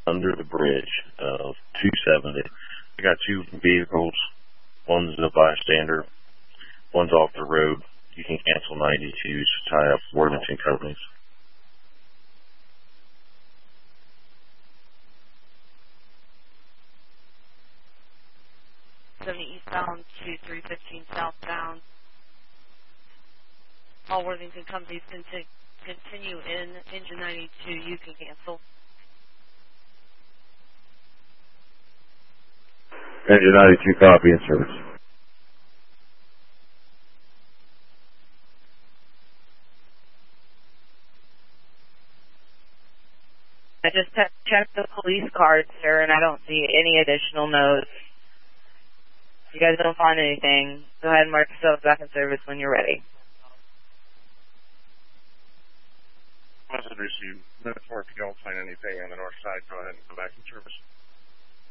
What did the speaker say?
under the bridge of 270. I got two vehicles. One's a bystander. One's off the road. You can cancel 92s to tie up Worthington companies. 70 eastbound to 315 southbound. All Worthington companies continue in engine 92. You can cancel. Engine 92 copy in service. I just checked the police card, sir, and I don't see any additional notes. If you guys don't find anything, go ahead and mark yourself back in service when you're ready. Message received. Minute 4, if you don't find anything on the north side, go ahead and go back in service.